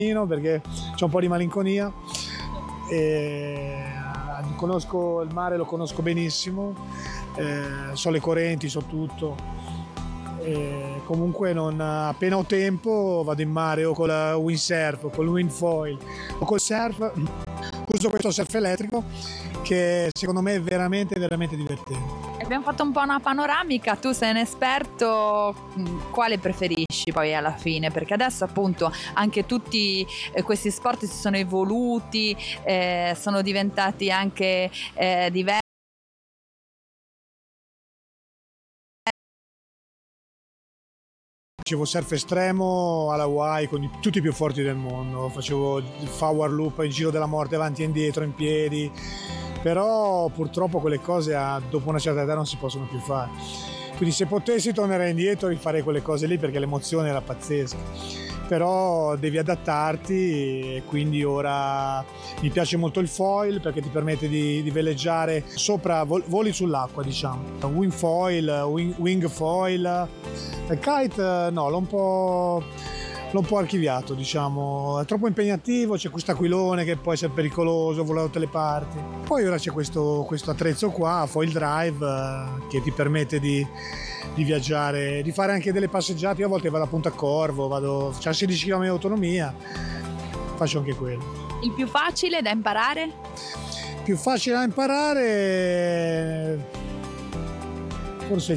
perché c'è un po' di malinconia. Conosco il mare, lo conosco benissimo, so le correnti, so tutto. Comunque appena ho tempo vado in mare o con la windsurf o con il windfoil o col surf. Uso questo surf elettrico che secondo me è veramente veramente divertente. Abbiamo fatto un po' una panoramica, tu sei un esperto, quale preferisci poi alla fine? Perché adesso appunto anche tutti questi sport si sono evoluti, sono diventati anche diversi. Facevo surf estremo alla Hawaii con tutti i più forti del mondo, facevo il power loop, il giro della morte avanti e indietro in piedi, però purtroppo quelle cose dopo una certa età non si possono più fare. Quindi se potessi tornerei indietro e rifarei quelle cose lì perché l'emozione era pazzesca. Però devi adattarti e quindi ora mi piace molto il foil perché ti permette di veleggiare sopra, voli sull'acqua diciamo. Wing foil, wing foil. Il kite no, l'ho un po' archiviato diciamo, è troppo impegnativo, c'è questo aquilone che può essere pericoloso, vola da tutte le parti. Poi ora c'è questo attrezzo qua, foil drive, che ti permette di viaggiare, di fare anche delle passeggiate. Io a volte vado a Punta Corvo, c'ha 16 km di autonomia, faccio anche quello. Il più facile da imparare? Più facile da imparare forse il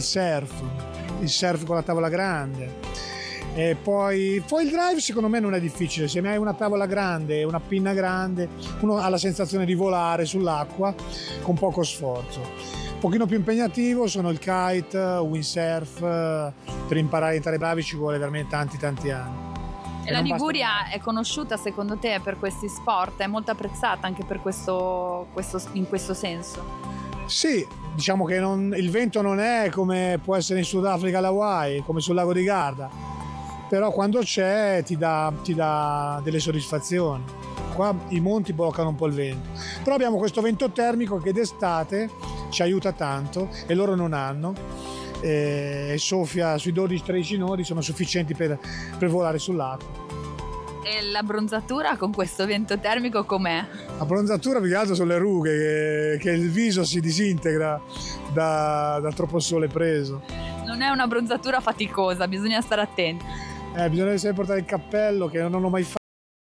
surf con la tavola grande. E poi il drive secondo me non è difficile, se hai una tavola grande e una pinna grande uno ha la sensazione di volare sull'acqua con poco sforzo. Un pochino più impegnativo sono il kite, windsurf, per imparare a diventare bravi ci vuole veramente tanti anni. E la Liguria è conosciuta secondo te per questi sport? È molto apprezzata anche per in questo senso? Sì, diciamo che il vento non è come può essere in Sudafrica alla Hawaii, come sul lago di Garda. Però quando c'è ti dà delle soddisfazioni. Qua i monti bloccano un po' il vento. Però abbiamo questo vento termico che d'estate ci aiuta tanto e loro non hanno. E soffia sui 12-13 nodi, sono sufficienti per volare sull'acqua. E la bronzatura con questo vento termico com'è? La bronzatura più che altro sono le rughe, che il viso si disintegra da troppo sole preso. Non è una bronzatura faticosa, bisogna stare attenti. Bisogna sempre portare il cappello che non ho mai fatto.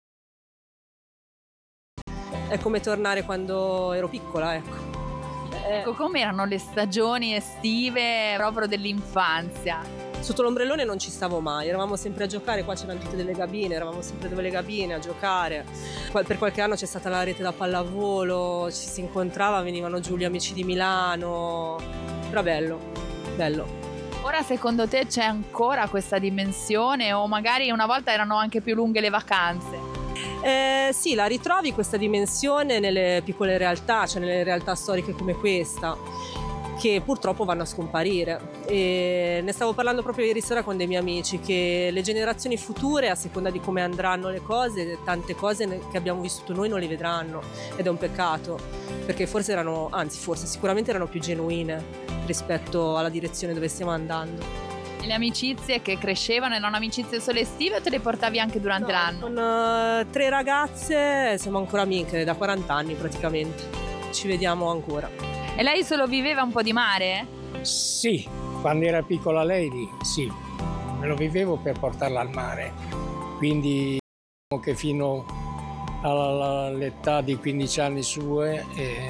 È come tornare quando ero piccola, ecco. Ecco, com'erano le stagioni estive proprio dell'infanzia? Sotto l'ombrellone non ci stavo mai, eravamo sempre a giocare, qua c'erano tutte delle gabine, eravamo sempre dove le gabine a giocare. Per qualche anno c'è stata la rete da pallavolo, ci si incontrava, venivano giù gli amici di Milano, era bello. Ora secondo te c'è ancora questa dimensione o magari una volta erano anche più lunghe le vacanze? Sì, la ritrovi questa dimensione nelle piccole realtà, cioè nelle realtà storiche come questa, che purtroppo vanno a scomparire. E ne stavo parlando proprio ieri sera con dei miei amici, che le generazioni future, a seconda di come andranno le cose, tante cose che abbiamo vissuto noi non le vedranno, ed è un peccato, perché sicuramente erano più genuine rispetto alla direzione dove stiamo andando. E le amicizie che crescevano erano amicizie solo estive o te le portavi anche durante l'anno? Con 3 ragazze siamo ancora amiche da 40 anni praticamente, ci vediamo ancora. E lei solo viveva un po' di mare? Sì, quando era piccola lei sì, me lo vivevo per portarla al mare, quindi diciamo che fino all'età di 15 anni sue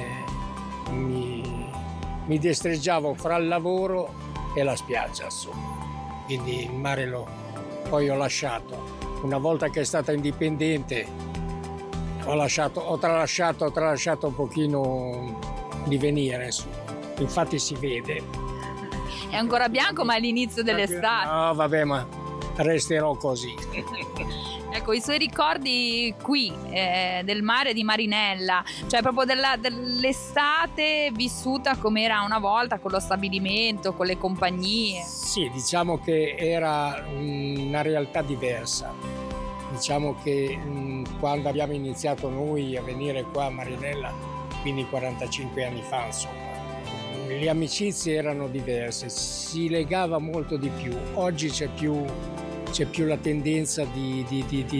mi destreggiavo fra il lavoro e la spiaggia, insomma. Quindi il mare poi ho lasciato. Una volta che è stata indipendente ho tralasciato un pochino di venire, insomma. Infatti si vede. È ancora bianco ma è l'inizio dell'estate. No, vabbè, ma resterò così. Ecco, i suoi ricordi qui del mare di Marinella, cioè proprio dell'estate vissuta come era una volta, con lo stabilimento, con le compagnie. Sì, diciamo che era una realtà diversa. Diciamo che quando abbiamo iniziato noi a venire qua a Marinella, quindi 45 anni fa, insomma, le amicizie erano diverse, si legava molto di più. Oggi c'è più la tendenza di